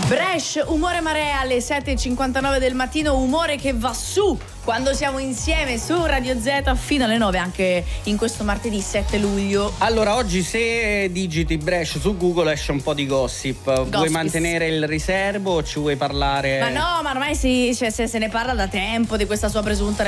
Bresh, umore marea alle 7.59 del mattino, umore che va su quando siamo insieme su Radio Z fino alle 9, anche in questo martedì 7 luglio. Allora, oggi se digiti Bresh su Google esce un po' di gossip. Vuoi mantenere il riservo o ci vuoi parlare? Ma no, ma ormai se ne parla da tempo di questa sua presunta